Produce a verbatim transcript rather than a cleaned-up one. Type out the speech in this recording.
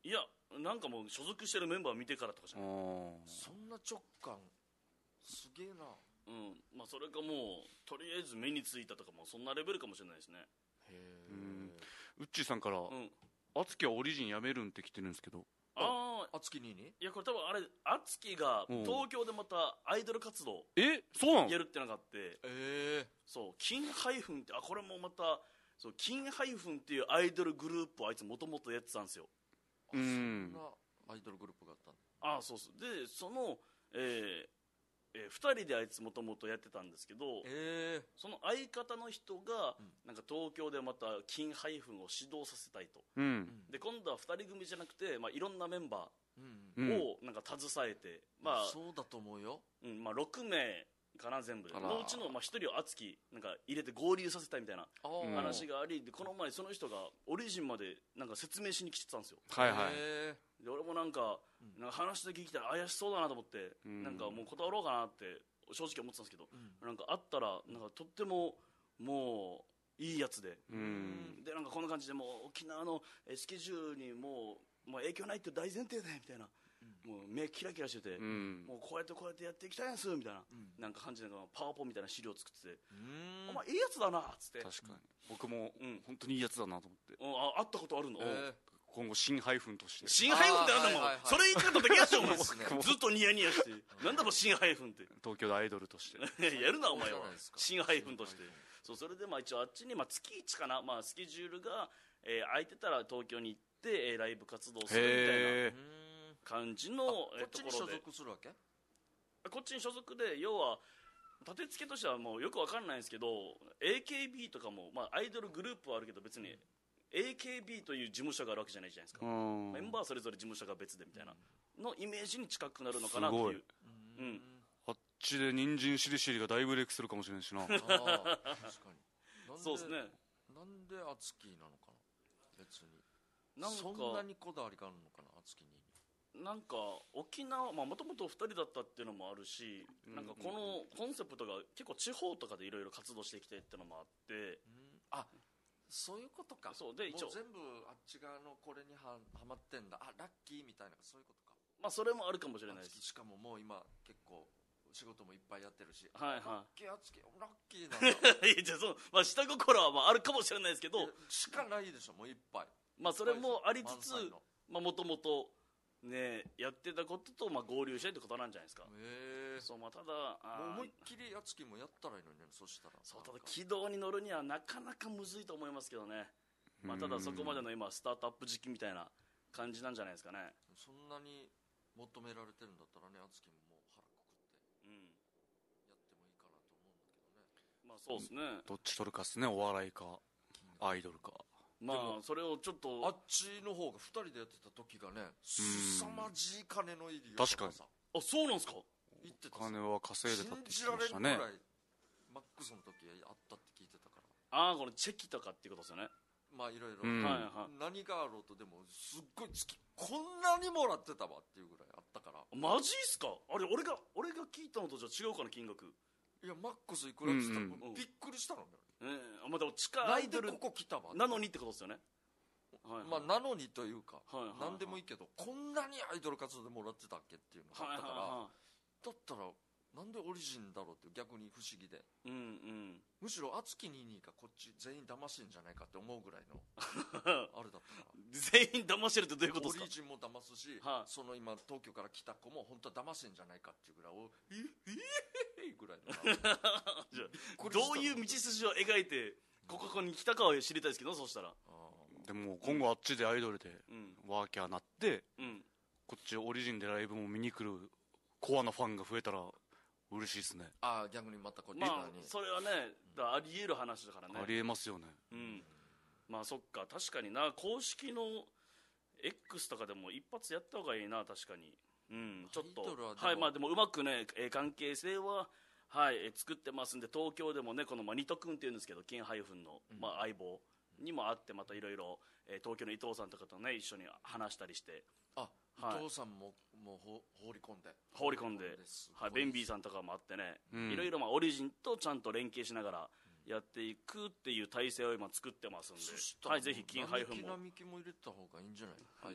いやなんかもう所属してるメンバー見てからとかじゃない。 そんな直感すげえな。 うんまあそれかもうとりあえず目についたとかもそんなレベルかもしれないですね。 へえ。 ウッチーさんからうん敦貴はオリジンやめるんって来てるんですけど。 あああつきににいやこれ多分あれ敦貴が東京でまたアイドル活動えそうなの。 やるってのがあって、 ええ。 そう金ハイフンってあこれもまたそう金ハイフンっていうアイドルグループをあいつもともとやってたんですよ。 そんなアイドルグループがあったんだ。 ああそうそうでその、えーえー、ふたりであいつもともとやってたんですけど、 ええ。 その相方の人が、なんか東京でまた金ハイフンを指導させたいと、 うん、 で今度はふたり組じゃなくて、まあ、いろんなメンバうんーをなんか携えて、まあそうだと思うよ。 うんまあ、ろくめいかな全部であらのうちのまあひとりを敦貴なんか入れて合流させたいみたいなあー話があり、でこの前その人がオリジンまでなんか説明しに来てたんですよ。 はいはい、 へで俺もなんかなんか話だけ聞いたら怪しそうだなと思って、 んなんかもう断ろうかなって正直思ってたんですけど、なんか会ったらなんかとってももういいやつで、 うんでなんかこんな感じでもう沖縄のえスケジュールにもうもう影響ないって大前提でみたいな、もう目キラキラしてて、 うんもうこうやってこうやってやっていきたいんですみたいな、なんか感じでなんかパワポみたいな資料作ってて、 うんお前いいやつだなっつって、 確かに僕もうん本当にいいやつだなと思って、 うんあ会ったことあるの、 え今後新ハイフンとして新ハイフンってなんだもん、 あーはいはいはいそれ言い方だけやしょお前ですねずっとニヤニヤしてなんだろう新ハイフンって東京でアイドルとしてやるなお前はそうじゃないですか新ハイフンとして新ハイフンそうそれでまあ一応あっちにまあ月いちかな、まあ、スケジュールが、えー空いてたら東京に行って、えーライブ活動するみたいなへうん感じのこえーっちに所ところで属するわけ。 こっちに所属で要は立て付けとしてはもうよくわかんないんですけど エーケービー とかも、まあ、アイドルグループはあるけど別に エーケービー という事務所があるわけじゃないじゃないですか、 うんメンバーそれぞれ事務所が別でみたいなのイメージに近くなるのかなってすごいいう、うん、 あっちで人参しりしりが大ブレイクするかもしれないしなあー確かに。なんでそうですね。 なんでアツキなのかな。別になんかそんなにこだわりがあるのかなアツキに。 なんか沖縄もともとふたりだったっていうのもあるし、なんかこのコンセプトが結構地方とかでいろいろ活動してきてっていうのもあって、 あ、そういうことか。 そうで一応もう全部あっち側のこれにははまってんだ。あ、ラッキーみたいなそういうことか。 まあそれもあるかもしれないです。 しかももう今結構仕事もいっぱいやってるし、 はいはいラッキーアツキラッキーなんだいやじゃあその、まあ、下心はまああるかもしれないですけど、 しかないでしょもういっぱい。 まあそれもありつつ満載のもともとねやってたこととまあ合流したいってことなんじゃないですか。 へえ。 そうまあただあーもう思いっきりアツキもやったらいいのにね。そしたらそうただなんか軌道に乗るにはなかなかむずいと思いますけどね。まあただそこまでの今スタートアップ時期みたいな感じなんじゃないですかね。 そんなに求められてるんだったらねアツキももう腹くくってうんやってもいいかなと思うんだけどね。 まあそうですね。 どっち取るかっすね、お笑いかアイドルか。 まあそれをちょっとあっちの方がふたりでやってた時がねすさまじい金の入りよ確かにさあそうなんですか。 言ってたさ金は稼いでたって信じ言ってましたねられんくらいマックスの時あったって聞いてたから。 ああこのチェキとかっていうことですよね。 まあいろいろ、 うんはいはい何があろうとでもすっごい月こんなにもらってたわっていうぐらいあったから。 マジっすか。あれ俺が俺が聞いたのとじゃあ違うかな金額。 いやマックスいくらって言ったら、 うんうんびっくりしたのよ。 ええあまあでも地下アなんでイドルここ来たわなのにってことですよね。はいはいまあなのにというか、 はいはいはいなんでもいいけどこんなにアイドル活動でもらってたっけっていうのがあったから、 はいはだったらなんでオリジンだろうって逆に不思議で、 いはいうんうんむしろ敦貴ににがこっち全員騙してんじゃないかって思うぐらいのあれだったから全員騙してるってどういうことオですか。 リジンも騙すし、 はいその今東京から来た子も本当は騙してんじゃないかっていうぐらいおえええぐらいのじゃあどういう道筋を描いてここに来たかは知りたいですけどそうしたらでも今後あっちでアイドルでうんワーキャーなってうんこっちオリジンでライブも見に来るコアなファンが増えたら嬉しいですね。 ああ逆にまたこっちまあ側に、 それはねだからあり得る話だからね。 ありえますよね。 うんまあそっか確かにな公式の X とかでも一発やった方がいいな確かに。うんちょっとタイトルはでもはいまあでもうまくねえー関係性ははいえー作ってますんで東京でもねこのまあニト君っていうんですけど金ハイフンのまあ相棒にも会ってまたいろいろ東京の伊藤さんとかとね一緒に話したりしてあはい伊藤さんももうほ放り込んで放り込んで、 すごはい、ベンビーさんとかもあってね、 うんいろいろまあオリジンとちゃんと連携しながらやっていくっていう体制を今作ってますんで、 そしたらはい、ぜひ金ハイフンも並木並木も入れた方がいいんじゃない